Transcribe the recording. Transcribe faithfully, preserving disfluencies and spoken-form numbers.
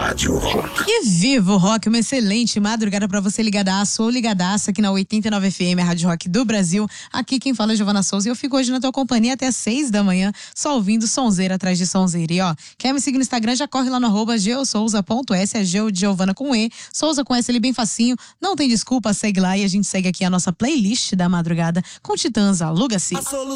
Rádio Rock. E viva o rock, uma excelente madrugada pra você ligadaço ou ligadaça aqui na oitenta e nove F M, a Rádio Rock do Brasil. Aqui quem fala é Giovana Souza e eu fico hoje na tua companhia até às seis da manhã, só ouvindo sonzeira atrás de sonzeira. E ó, quer me seguir no Instagram, já corre lá no arroba geosouza ponto s, é Geo de Giovana com E, Souza com S ali bem facinho, não tem desculpa, segue lá e a gente segue aqui a nossa playlist da madrugada com Titãs, Aluga-se.